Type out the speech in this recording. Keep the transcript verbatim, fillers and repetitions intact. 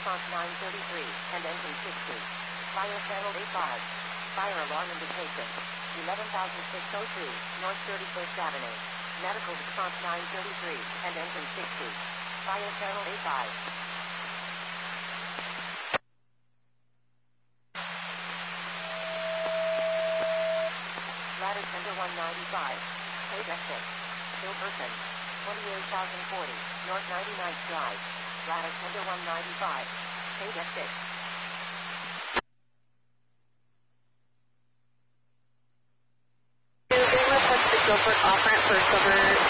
response nine thirty-three, and engine sixty. Fire channel A five. Fire alarm indication. eleven thousand six hundred two, North thirty-first Avenue. Medical response nine thirty-three, and engine sixty. Fire channel A five. Ladder tender one ninety-five. Page exit. Bill Person. twenty-eight thousand forty, North ninety-ninth Drive. Ladder tender one ninety-five. Page exit. Request the Gilbert off ramp for Silver